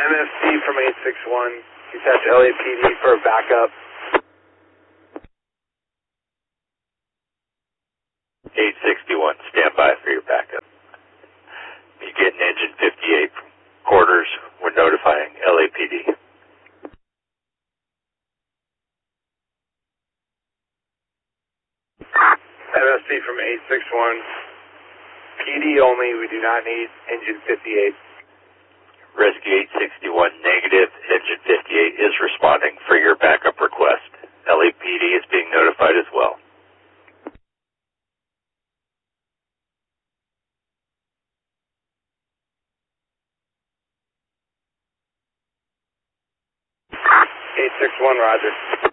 MFC from 861. Detach LAPD for a backup. 861, stand by for your backup. You get an engine 58 from quarters. We're notifying LAPD. MFC from 861. PD only, we do not need engine 58. Rescue 861 negative, engine 58 is responding for your backup request. LAPD is being notified as well. Roger.